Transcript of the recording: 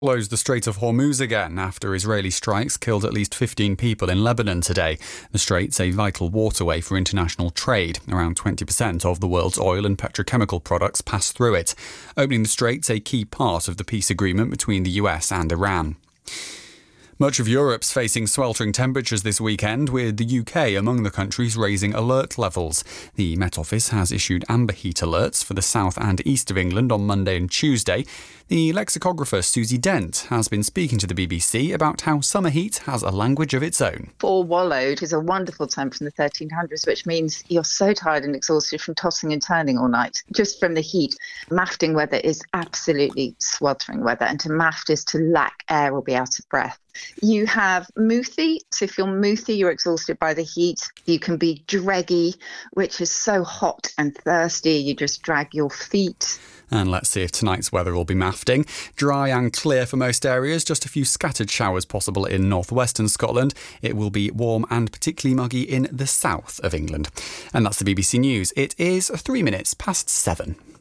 Closed the Strait of Hormuz again after Israeli strikes killed at least 15 people in Lebanon today. The strait's a vital waterway for international trade. Around 20% of the world's oil and petrochemical products pass through it. Opening the strait's a key part of the peace agreement between the US and Iran. Much of Europe's facing sweltering temperatures this weekend, with the UK among the countries raising alert levels. The Met Office has issued amber heat alerts for the south and east of England on Monday and Tuesday. The lexicographer Susie Dent has been speaking to the BBC about how summer heat has a language of its own. Four-wallowed is a wonderful term from the 1300s, which means you're so tired and exhausted from tossing and turning all night, just from the heat. Mafting weather is absolutely sweltering weather, and to maft is to lack air or be out of breath. You have mouthy, so if you're mouthy, you're exhausted by the heat. You can be dreggy, which is so hot and thirsty, you just drag your feet. And let's see if tonight's weather will be mafting. Dry and clear for most areas, just a few scattered showers possible in northwestern Scotland. It will be warm and particularly muggy in the south of England. And that's the BBC News. It is 3 minutes past 7.